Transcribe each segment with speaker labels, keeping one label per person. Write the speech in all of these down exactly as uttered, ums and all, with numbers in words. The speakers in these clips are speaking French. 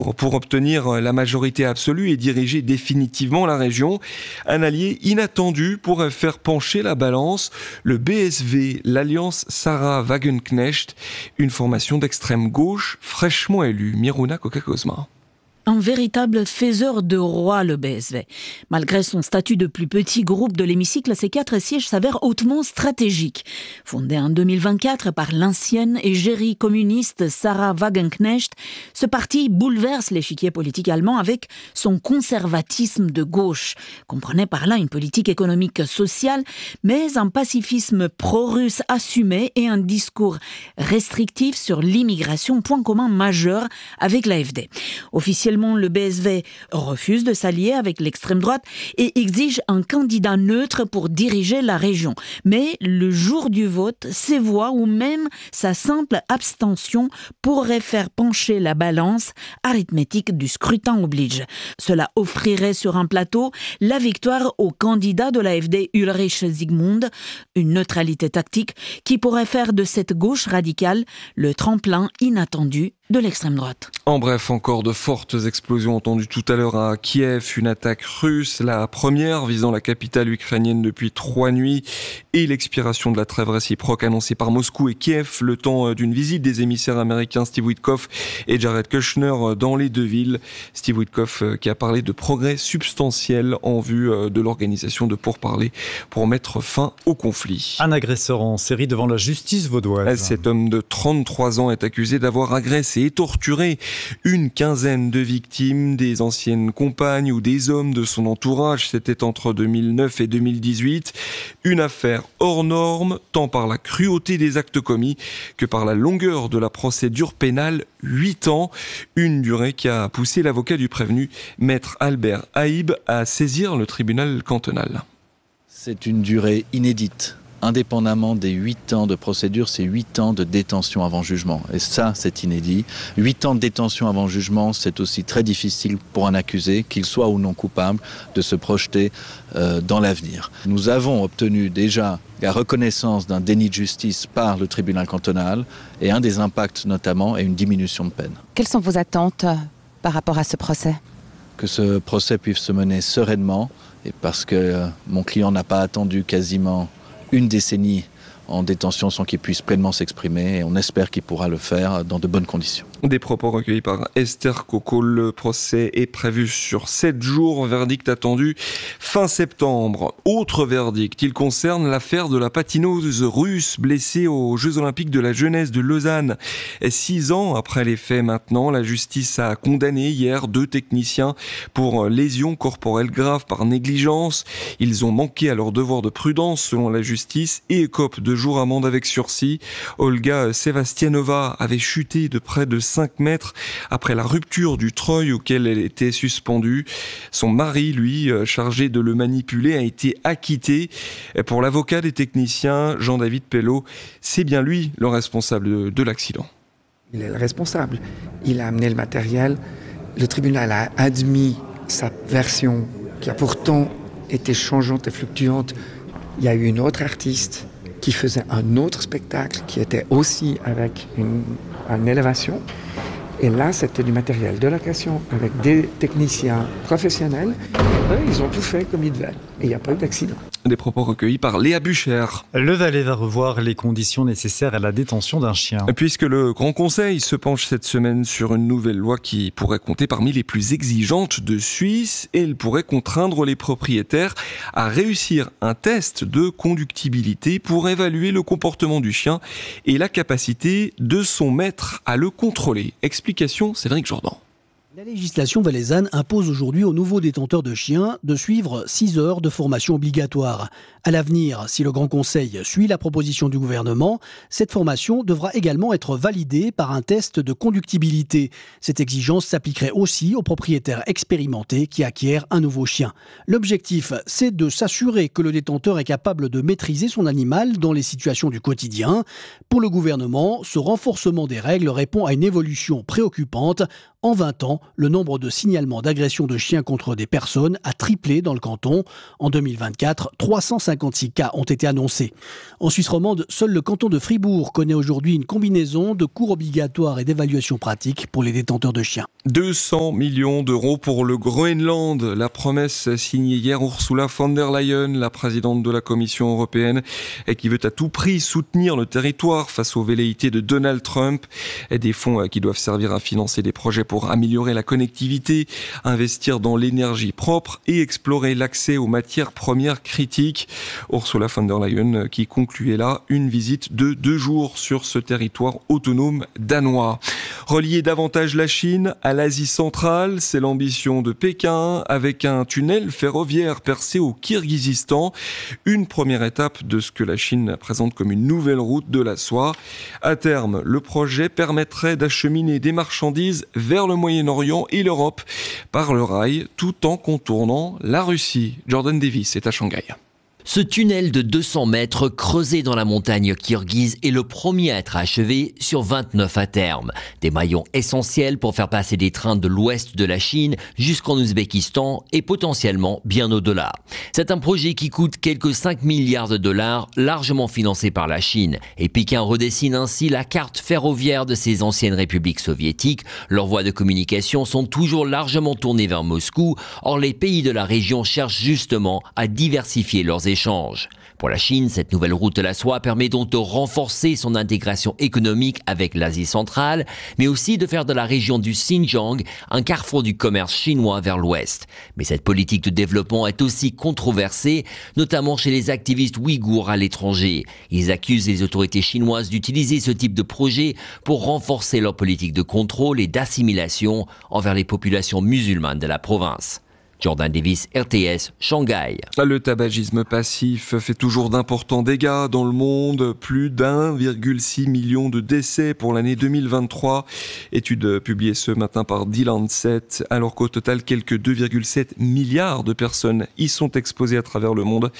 Speaker 1: pour obtenir la majorité absolue et diriger définitivement la région. Un allié inattendu pourrait faire pencher la balance. Le B S V, l'Alliance Sarah Wagenknecht, une formation d'extrême gauche fraîchement élue. Miruna Koka-Kozma.
Speaker 2: Un véritable faiseur de roi, le B S V. Malgré son statut de plus petit groupe de l'hémicycle, ces quatre sièges s'avèrent hautement stratégiques. Fondé en deux mille vingt-quatre par l'ancienne égérie communiste Sarah Wagenknecht, ce parti bouleverse l'échiquier politique allemand avec son conservatisme de gauche. Comprenez par là une politique économique sociale, mais un pacifisme pro-russe assumé et un discours restrictif sur l'immigration, point commun majeur avec l'A F D. Officiellement, le B S V refuse de s'allier avec l'extrême droite et exige un candidat neutre pour diriger la région. Mais le jour du vote, ses voix ou même sa simple abstention pourraient faire pencher la balance arithmétique du scrutin oblige. Cela offrirait sur un plateau la victoire au candidat de l'A F D Ulrich Zygmunt, une neutralité tactique qui pourrait faire de cette gauche radicale le tremplin inattendu de l'extrême droite.
Speaker 1: En bref, encore de fortes explosions entendues tout à l'heure à Kiev, une attaque russe, la première visant la capitale ukrainienne depuis trois nuits, et l'expiration de la trêve réciproque annoncée par Moscou et Kiev, le temps d'une visite des émissaires américains Steve Witkoff et Jared Kushner dans les deux villes. Steve Witkoff qui a parlé de progrès substantiels en vue de l'organisation de pourparlers pour mettre fin au conflit.
Speaker 3: Un agresseur en série devant la justice vaudoise.
Speaker 1: Cet homme de trente-trois ans est accusé d'avoir agressé et torturé une quinzaine de victimes, des anciennes compagnes ou des hommes de son entourage. C'était entre deux mille neuf et deux mille dix-huit. Une affaire hors norme, tant par la cruauté des actes commis que par la longueur de la procédure pénale, huit ans. Une durée qui a poussé l'avocat du prévenu, maître Albert Haïb, à saisir le tribunal cantonal.
Speaker 4: C'est une durée inédite. Indépendamment des huit ans de procédure, c'est huit ans de détention avant jugement. Et ça, c'est inédit. huit ans de détention avant jugement, c'est aussi très difficile pour un accusé, qu'il soit ou non coupable, de se projeter euh, dans l'avenir. Nous avons obtenu déjà la reconnaissance d'un déni de justice par le tribunal cantonal et un des impacts notamment est une diminution de peine.
Speaker 5: Quelles sont vos attentes par rapport à ce procès ?
Speaker 4: Que ce procès puisse se mener sereinement et parce que euh, mon client n'a pas attendu quasiment une décennie en détention sans qu'il puisse pleinement s'exprimer et on espère qu'il pourra le faire dans de bonnes conditions.
Speaker 1: Des propos recueillis par Esther Coco. Le procès est prévu sur sept jours. Verdict attendu fin septembre. Autre verdict, il concerne l'affaire de la patineuse russe blessée aux Jeux Olympiques de la jeunesse de Lausanne. Six ans après les faits maintenant, la justice a condamné hier deux techniciens pour lésions corporelles graves par négligence. Ils ont manqué à leur devoir de prudence selon la justice et écopent de jours amende avec sursis. Olga Sevastianova avait chuté de près de cinq mètres après la rupture du treuil auquel elle était suspendue. Son mari, lui, chargé de le manipuler, a été acquitté. Pour l'avocat des techniciens, Jean-David Pello, c'est bien lui le responsable de l'accident.
Speaker 6: Il est le responsable. Il a amené le matériel. Le tribunal a admis sa version qui a pourtant été changeante et fluctuante. Il y a eu une autre artiste qui faisait un autre spectacle qui était aussi avec une, une élévation. Et là, c'était du matériel de location avec des techniciens professionnels. Et eux, ils ont tout fait comme ils devaient. Et il n'y a pas eu d'accident.
Speaker 1: Des propos recueillis par Léa Bucher.
Speaker 3: Le Valais va revoir les conditions nécessaires à la détention d'un chien.
Speaker 1: Puisque le Grand Conseil se penche cette semaine sur une nouvelle loi qui pourrait compter parmi les plus exigeantes de Suisse, et elle pourrait contraindre les propriétaires à réussir un test de conductibilité pour évaluer le comportement du chien et la capacité de son maître à le contrôler. Explication, Cédric Jourdan.
Speaker 7: La législation valaisanne impose aujourd'hui aux nouveaux détenteurs de chiens de suivre six heures de formation obligatoire. À l'avenir, si le Grand Conseil suit la proposition du gouvernement, cette formation devra également être validée par un test de conductibilité. Cette exigence s'appliquerait aussi aux propriétaires expérimentés qui acquièrent un nouveau chien. L'objectif, c'est de s'assurer que le détenteur est capable de maîtriser son animal dans les situations du quotidien. Pour le gouvernement, ce renforcement des règles répond à une évolution préoccupante. En vingt ans, Le nombre de signalements d'agressions de chiens contre des personnes a triplé dans le canton. En deux mille vingt-quatre, trois cent cinquante-six cas ont été annoncés. En Suisse romande, seul le canton de Fribourg connaît aujourd'hui une combinaison de cours obligatoires et d'évaluations pratiques pour les détenteurs de chiens.
Speaker 1: deux cents millions d'euros pour le Groenland. La promesse signée hier Ursula von der Leyen, la présidente de la Commission européenne, et qui veut à tout prix soutenir le territoire face aux velléités de Donald Trump. Et des fonds qui doivent servir à financer des projets pour améliorer la connectivité, investir dans l'énergie propre et explorer l'accès aux matières premières critiques. Ursula von der Leyen qui concluait là une visite de deux jours sur ce territoire autonome danois. Relier davantage la Chine à l'Asie centrale, c'est l'ambition de Pékin avec un tunnel ferroviaire percé au Kirghizistan. Une première étape de ce que la Chine présente comme une nouvelle route de la soie. À terme, le projet permettrait d'acheminer des marchandises vers le Moyen-Orient et l'Europe par le rail tout en contournant la Russie. Jordan Davis est à Shanghai.
Speaker 8: Ce tunnel de deux cents mètres creusé dans la montagne kirghize est le premier à être achevé sur vingt-neuf à terme. Des maillons essentiels pour faire passer des trains de l'ouest de la Chine jusqu'en Ouzbékistan et potentiellement bien au-delà. C'est un projet qui coûte quelques cinq milliards de dollars, largement financé par la Chine. Et Pékin redessine ainsi la carte ferroviaire de ces anciennes républiques soviétiques. Leurs voies de communication sont toujours largement tournées vers Moscou. Or, les pays de la région cherchent justement à diversifier leurs échanges. Pour la Chine, cette nouvelle route de la soie permet donc de renforcer son intégration économique avec l'Asie centrale, mais aussi de faire de la région du Xinjiang un carrefour du commerce chinois vers l'ouest. Mais cette politique de développement est aussi controversée, notamment chez les activistes ouïghours à l'étranger. Ils accusent les autorités chinoises d'utiliser ce type de projet pour renforcer leur politique de contrôle et d'assimilation envers les populations musulmanes de la province. Jordan Davis, R T S, Shanghai.
Speaker 1: Le tabagisme passif fait toujours d'importants dégâts dans le monde. Plus d'un virgule six million de décès pour l'année deux mille vingt-trois. Étude publiée ce matin par The Lancet, alors qu'au total, quelques deux virgule sept milliards de personnes y sont exposées à travers le monde,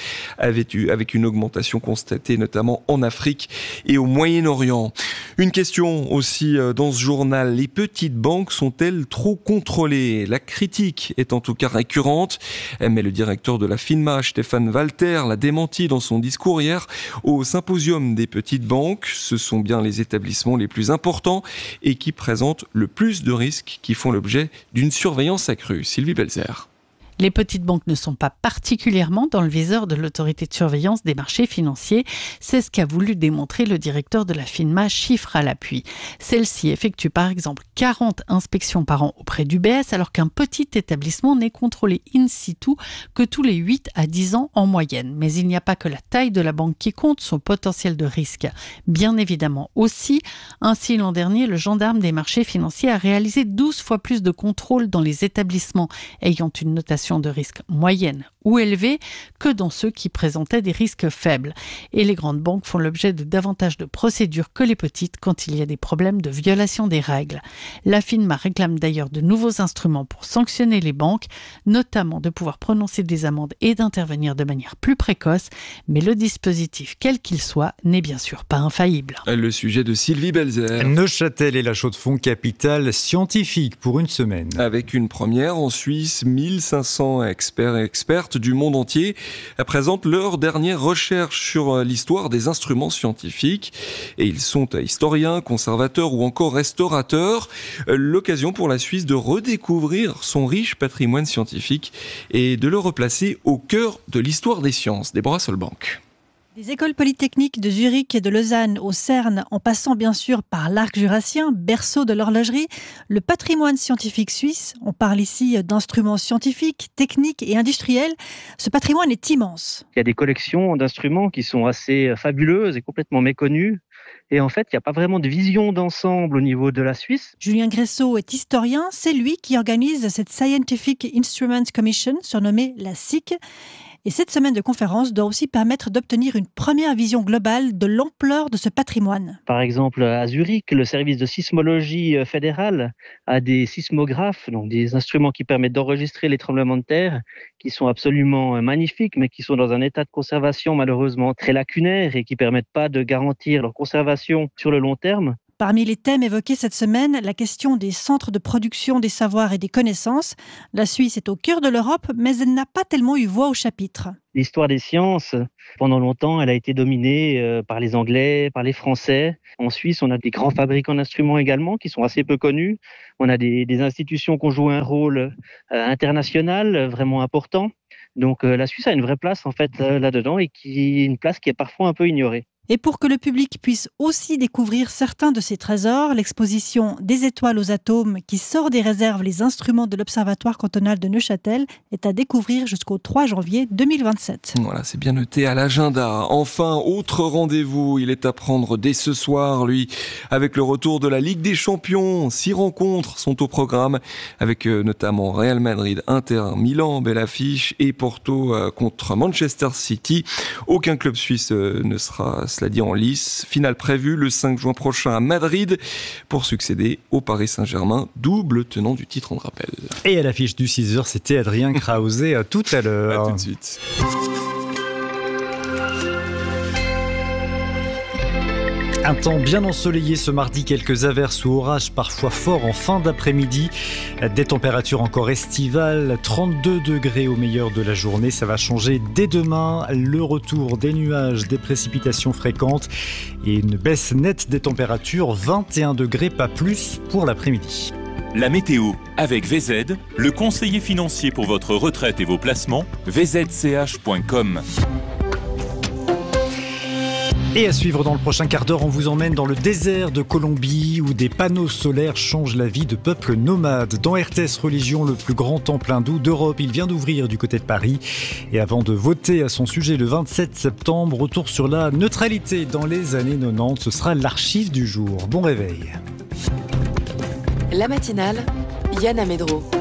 Speaker 1: avec une augmentation constatée notamment en Afrique et au Moyen-Orient. Une question aussi dans ce journal. Les petites banques sont-elles trop contrôlées ? La critique est en tout cas récurrente. Mais le directeur de la FINMA, Stéphane Walter, l'a démenti dans son discours hier au symposium des petites banques. Ce sont bien les établissements les plus importants et qui présentent le plus de risques qui font l'objet d'une surveillance accrue. Sylvie Belzer.
Speaker 9: Les petites banques ne sont pas particulièrement dans le viseur de l'autorité de surveillance des marchés financiers. C'est ce qu'a voulu démontrer le directeur de la FINMA, chiffre à l'appui. Celle-ci effectue par exemple quarante inspections par an auprès d'U B S, alors qu'un petit établissement n'est contrôlé in situ que tous les huit à dix ans en moyenne. Mais il n'y a pas que la taille de la banque qui compte, son potentiel de risque, bien évidemment aussi. Ainsi, l'an dernier, le gendarme des marchés financiers a réalisé douze fois plus de contrôles dans les établissements ayant une notation de risque moyenne ou élevée que dans ceux qui présentaient des risques faibles. Et les grandes banques font l'objet de davantage de procédures que les petites quand il y a des problèmes de violation des règles. La FINMA réclame d'ailleurs de nouveaux instruments pour sanctionner les banques, notamment de pouvoir prononcer des amendes et d'intervenir de manière plus précoce, mais le dispositif, quel qu'il soit, n'est bien sûr pas infaillible.
Speaker 1: Le sujet de Sylvie Belzer.
Speaker 3: Neuchâtel et la Chaux-de-Fonds, capitale scientifique pour une semaine.
Speaker 1: Avec une première en Suisse, mille cinq cents experts et expertes du monde entier présentent leur dernière recherche sur l'histoire des instruments scientifiques. Et ils sont historiens, conservateurs ou encore restaurateurs. L'occasion pour la Suisse de redécouvrir son riche patrimoine scientifique et de le replacer au cœur de l'histoire des sciences. Déborah Solbank.
Speaker 10: Des écoles polytechniques de Zurich et de Lausanne au CERN, en passant bien sûr par l'arc jurassien, berceau de l'horlogerie, le patrimoine scientifique suisse, on parle ici d'instruments scientifiques, techniques et industriels, ce patrimoine est immense.
Speaker 11: Il y a des collections d'instruments qui sont assez fabuleuses et complètement méconnues. Et en fait, il n'y a pas vraiment de vision d'ensemble au niveau de la Suisse.
Speaker 10: Julien Gressot est historien, c'est lui qui organise cette Scientific Instruments Commission, surnommée la S I C. Et cette semaine de conférence doit aussi permettre d'obtenir une première vision globale de l'ampleur de ce patrimoine.
Speaker 11: Par exemple, à Zurich, le service de sismologie fédérale a des sismographes, donc des instruments qui permettent d'enregistrer les tremblements de terre, qui sont absolument magnifiques, mais qui sont dans un état de conservation malheureusement très lacunaire et qui ne permettent pas de garantir leur conservation sur le long terme.
Speaker 10: Parmi les thèmes évoqués cette semaine, la question des centres de production des savoirs et des connaissances. La Suisse est au cœur de l'Europe, mais elle n'a pas tellement eu voix au chapitre.
Speaker 11: L'histoire des sciences, pendant longtemps, elle a été dominée par les Anglais, par les Français. En Suisse, on a des grands fabricants d'instruments également qui sont assez peu connus. On a des, des institutions qui ont joué un rôle euh, international vraiment important. Donc euh, la Suisse a une vraie place en fait euh, là-dedans et qui une place qui est parfois un peu ignorée.
Speaker 10: Et pour que le public puisse aussi découvrir certains de ces trésors, l'exposition Des étoiles aux atomes qui sort des réserves les instruments de l'Observatoire cantonal de Neuchâtel est à découvrir jusqu'au trois janvier deux mille vingt-sept.
Speaker 1: Voilà, c'est bien noté à l'agenda. Enfin, autre rendez-vous, il est à prendre dès ce soir, lui, avec le retour de la Ligue des Champions. Six rencontres sont au programme, avec euh, notamment Real Madrid, Inter, Milan, belle affiche, et Porto euh, contre Manchester City. Aucun club suisse euh, ne sera, cela dit, en lice. Finale prévue le cinq juin prochain à Madrid pour succéder au Paris Saint-Germain, double tenant du titre, on le rappelle.
Speaker 3: Et à l'affiche du six heures, c'était Adrien Krause tout à l'heure.
Speaker 1: À tout de suite.
Speaker 3: Un temps bien ensoleillé ce mardi, quelques averses ou orages parfois forts en fin d'après-midi. Des températures encore estivales, trente-deux degrés au meilleur de la journée. Ça va changer dès demain. Le retour des nuages, des précipitations fréquentes et une baisse nette des températures, vingt et un degrés, pas plus pour l'après-midi.
Speaker 12: La météo avec V Z, le conseiller financier pour votre retraite et vos placements, v z c h point com.
Speaker 3: Et à suivre dans le prochain quart d'heure, on vous emmène dans le désert de Colombie où des panneaux solaires changent la vie de peuples nomades. Dans R T S Religion, le plus grand temple hindou d'Europe, il vient d'ouvrir du côté de Paris. Et avant de voter à son sujet le vingt-sept septembre, retour sur la neutralité dans les années quatre-vingt-dix, ce sera l'archive du jour. Bon réveil.
Speaker 13: La matinale, Yann Amedro.